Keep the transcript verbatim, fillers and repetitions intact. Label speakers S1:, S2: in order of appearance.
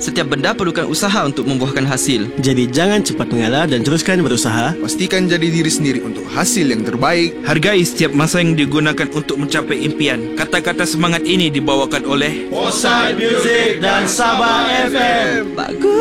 S1: Setiap benda perlukan usaha untuk membuahkan hasil.
S2: Jadi jangan cepat mengalah dan teruskan berusaha.
S3: Pastikan jadi diri sendiri untuk hasil yang terbaik.
S4: Hargai setiap masa yang digunakan untuk mencapai impian. Kata-kata semangat ini dibawakan oleh
S2: Osai Music dan Sabah F M.
S1: Bagus.